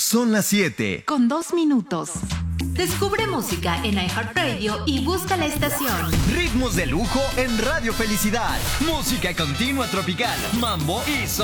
Son las 7. Con 2 minutos. Descubre música en iHeartRadio y busca la estación. Ritmos de lujo en Radio Felicidad. Música continua tropical, mambo y